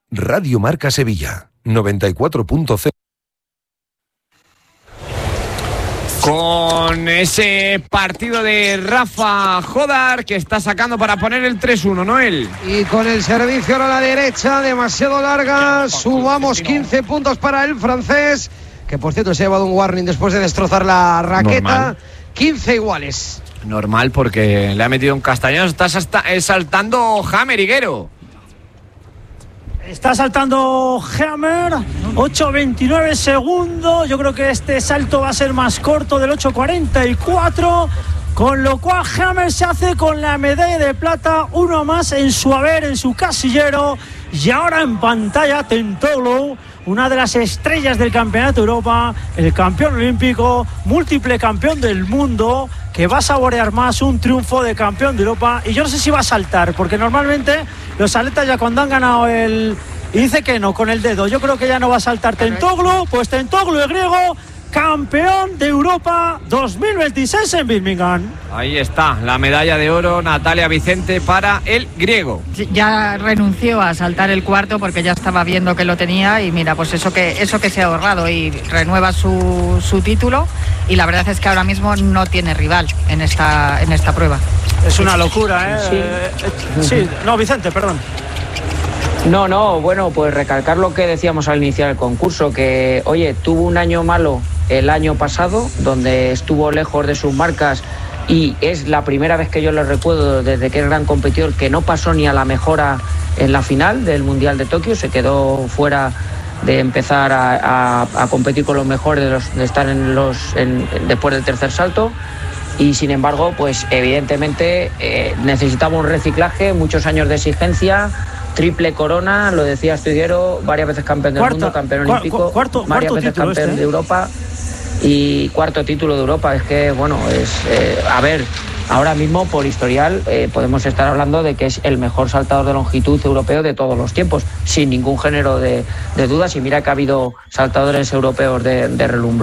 Radio Marca Sevilla, 94.0. Con ese partido de Rafa Jodar que está sacando para poner el 3-1, Noel. Y con el servicio a la derecha, demasiado larga, sumamos 15 puntos para el francés, que por cierto se ha llevado un warning después de destrozar la raqueta. Normal. 15 iguales. Normal, porque le ha metido un castañón. Está saltando Hammer, Higuero. Está saltando Hammer, 8.29 segundos. Yo creo que este salto va a ser más corto, del 8.44. Con lo cual Hammer se hace con la medalla de plata, uno más en su haber, en su casillero. Y ahora en pantalla Tentoglou, una de las estrellas del Campeonato de Europa, el campeón olímpico, múltiple campeón del mundo, que va a saborear más un triunfo de campeón de Europa. Y yo no sé si va a saltar, porque normalmente los atletas ya cuando han ganado y dice que no, con el dedo. Yo creo que ya no va a saltar Tentoglou. Pues Tentoglou, el griego, campeón de Europa 2026 en Birmingham. Ahí está, la medalla de oro, Natalia Vicente, para el griego. Ya renunció a saltar el cuarto porque ya estaba viendo que lo tenía, y mira, pues eso que se ha ahorrado, y renueva su título, y la verdad es que ahora mismo no tiene rival en esta prueba. Es una locura, ¿eh? Sí, no, Vicente, perdón. No, bueno, pues recalcar lo que decíamos al iniciar el concurso, que, oye, tuvo un año malo el año pasado, donde estuvo lejos de sus marcas, y es la primera vez que yo le recuerdo desde que es gran competidor que no pasó ni a la mejora en la final del Mundial de Tokio, se quedó fuera de empezar a competir con los mejores, de estar después del tercer salto. Y sin embargo, pues evidentemente necesitaba un reciclaje, muchos años de exigencia, triple corona, lo decía Higuero, varias veces campeón del mundo, campeón olímpico, varias veces campeón de Europa y cuarto título de Europa. Es que, bueno, a ver, ahora mismo por historial podemos estar hablando de que es el mejor saltador de longitud europeo de todos los tiempos, sin ningún género de dudas. Y mira que ha habido saltadores europeos de relumbrón.